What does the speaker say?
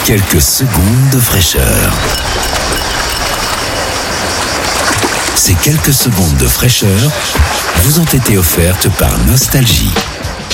quelques secondes de fraîcheur. Ces quelques secondes de fraîcheur vous ont été offertes par Nostalgie.